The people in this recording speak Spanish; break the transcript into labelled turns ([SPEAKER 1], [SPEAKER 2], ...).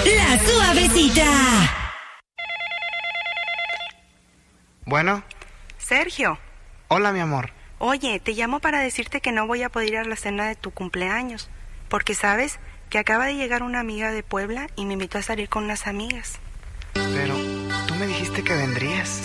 [SPEAKER 1] La Suavecita.
[SPEAKER 2] Bueno.
[SPEAKER 3] Sergio.
[SPEAKER 2] Hola, mi amor.
[SPEAKER 3] Oye, te llamo para decirte que no voy a poder ir a la cena de tu cumpleaños, porque sabes que acaba de llegar una amiga de Puebla y me invitó a salir con unas amigas.
[SPEAKER 2] Pero tú me dijiste que vendrías.